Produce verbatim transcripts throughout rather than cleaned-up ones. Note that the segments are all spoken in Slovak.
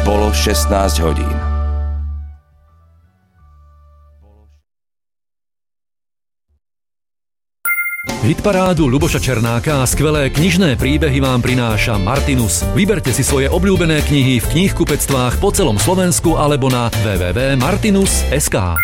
Bolo šestnásť hodín. Hitparádu Ľuboša Černáka a skvelé knižné príbehy vám prináša Martinus. Vyberte si svoje obľúbené knihy v knihkupectvách po celom Slovensku alebo na w w w bodka martinus bodka es ká.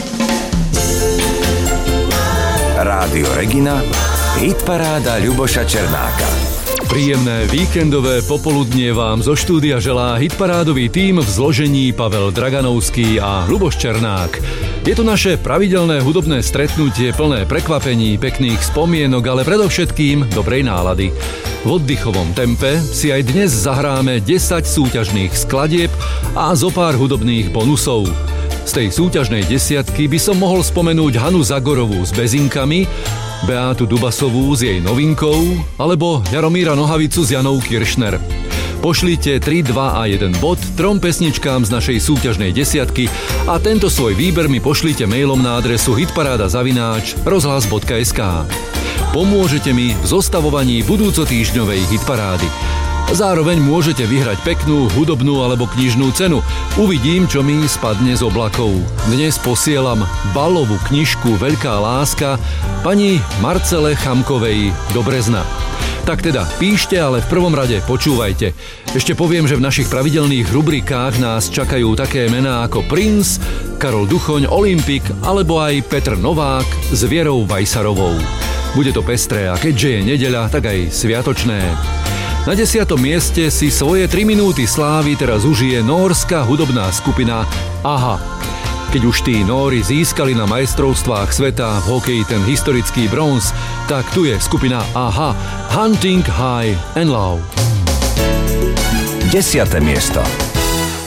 Rádio Regina, hitparáda Ľuboša Černáka. Príjemné víkendové popoludnie vám zo štúdia želá hitparádový tím v zložení Pavel Draganovský a Ľuboš Černák. Je to naše pravidelné hudobné stretnutie plné prekvapení, pekných spomienok, ale predovšetkým dobrej nálady. V oddychovom tempe si aj dnes zahráme desať súťažných skladieb a zo pár hudobných bonusov. Z tej súťažnej desiatky by som mohol spomenúť Hanu Zagorovú s Bezinkami, Beátu Dubasovú s jej novinkou alebo Jaromíra Nohavicu s Janou Kiršner. Pošlite tri, dva a jeden bod trom pesničkám z našej súťažnej desiatky a tento svoj výber mi pošlite mailom na adresu hitparáda zavináč rozhlas bodka es ká. Pomôžete mi v zostavovaní budúcotýždňovej hitparády. Zároveň môžete vyhrať peknú hudobnú alebo knižnú cenu. Uvidím, čo mi spadne z oblakov. Dnes posielam balovú knižku Veľká láska pani Marcele Chamkovej do Brezna. Tak teda píšte, ale v prvom rade počúvajte. Ešte poviem, že v našich pravidelných rubrikách nás čakajú také mená ako Prince, Karol Duchoň, Olympik alebo aj Petr Novák s Vierou Vajsarovou. Bude to pestré a keďže je nedeľa, tak aj sviatočné. Na desiatom mieste si svoje tri minúty slávy teraz užije nórska hudobná skupina Aha. Keď už tí Nóri získali na majstrovstvách sveta v hokeji ten historický bronz, tak tu je skupina Aha, Hunting High and Low. Desiate miesto.